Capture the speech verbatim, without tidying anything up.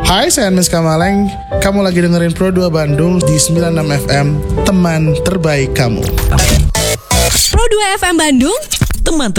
Hai, saya Anis Kamaleng. Kamu lagi dengerin Pro dua Bandung di sembilan puluh enam F M, teman terbaik kamu. Pro dua F M Bandung, teman